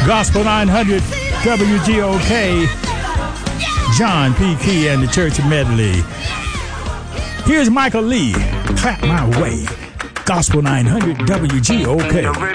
Gospel 900 WGOK. John P. Key and the Church Medley. Here's Michael Lee. Clap My Way. Gospel 900 WGOK.